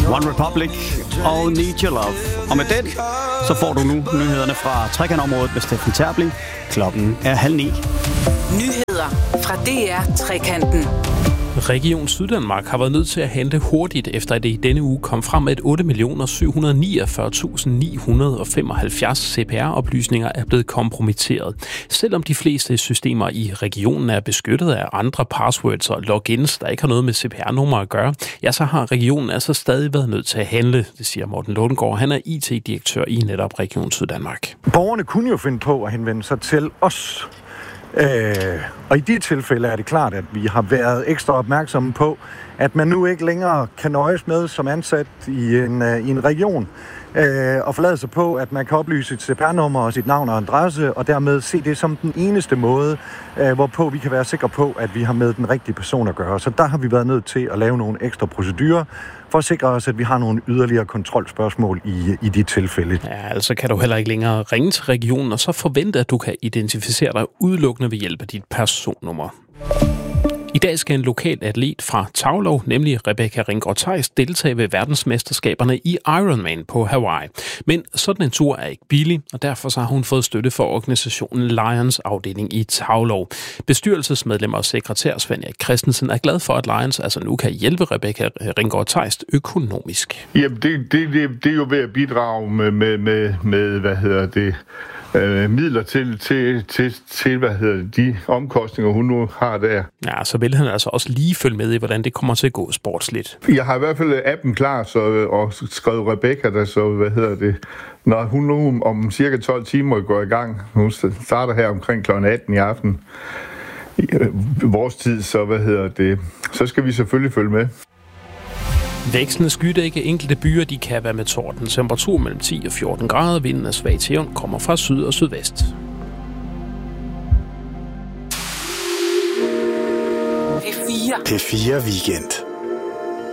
One Republic og Need Your Love. Og med den, så får du nu nyhederne fra Trekantområdet med Steffen Terbling. Klokken er 8:30. Nyheder fra DR Trekanten. Region Syddanmark har været nødt til at handle hurtigt, efter at det i denne uge kom frem, at 8.749.975 CPR-oplysninger er blevet kompromitteret. Selvom de fleste systemer i regionen er beskyttet af andre passwords og logins, der ikke har noget med CPR-nummer at gøre, ja, så har regionen altså stadig været nødt til at handle, det siger Morten Lundgaard. Han er IT-direktør i netop Region Syddanmark. Borgerne kunne jo finde på at henvende sig til os. Og i de tilfælde er det klart, at vi har været ekstra opmærksomme på, at man nu ikke længere kan nøjes med som ansat i en region og forlade sig på, at man kan oplyse sit CPR-nummer og sit navn og adresse, og dermed se det som den eneste måde, hvorpå vi kan være sikre på, at vi har med den rigtige person at gøre. Så der har vi været nødt til at lave nogle ekstra procedurer, for at sikre os, at vi har nogle yderligere kontrolspørgsmål i de tilfælde. Ja, altså kan du heller ikke længere ringe til regionen, og så forvente, at du kan identificere dig udelukkende ved hjælp af dit personnummer. I dag skal en lokal atlet fra Taulov, nemlig Rebecca Ringgaard-Theis, deltage ved verdensmesterskaberne i Ironman på Hawaii. Men sådan en tur er ikke billig, og derfor så har hun fået støtte fra organisationen Lions afdeling i Taulov. Bestyrelsesmedlem og sekretær Svend Erik Christensen er glad for, at Lions altså nu kan hjælpe Rebecca Ringgaard-Theis økonomisk. Jamen, det er jo ved at bidrage med midler til de omkostninger, hun nu har der. Ja, så vil han altså også lige følge med i, hvordan det kommer til at gå sportsligt. Jeg har i hvert fald appen klar, og skrevet Rebecca, når hun nu om cirka 12 timer går i gang. Hun starter her omkring kl. 18 i aften. Vores tid, så skal vi selvfølgelig følge med. Vekslende skydække enkelte byer, de kan være med torden. Temperatur mellem 10 og 14 grader. Vinden er svag til jævn, kommer fra syd og sydvest. P4 Weekend.